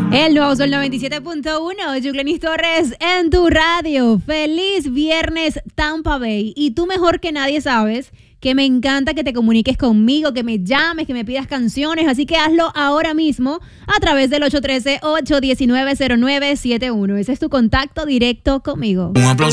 El nuevo Sol 97.1, Yuclenis Torres en tu radio. Feliz viernes, Tampa Bay. Y tú mejor que nadie sabes que me encanta que te comuniques conmigo, que me llames, que me pidas canciones. Así que hazlo ahora mismo a través del 813-819-0971. Ese es tu contacto directo conmigo. Un aplauso.